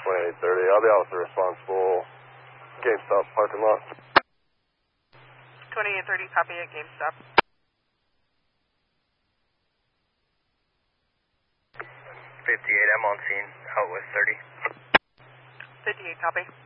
2830. I'll be out with the responsible GameStop parking lot. 2830, copy at GameStop. 58, I'm on scene, out with 30. 58, copy.